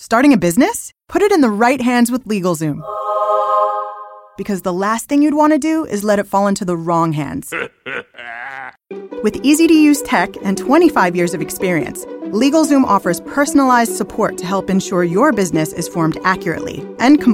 Starting a business? Put it in the right hands with LegalZoom. Because the last thing you'd want to do is let it fall into the wrong hands. With easy-to-use tech and 25 years of experience, LegalZoom offers personalized support to help ensure your business is formed accurately and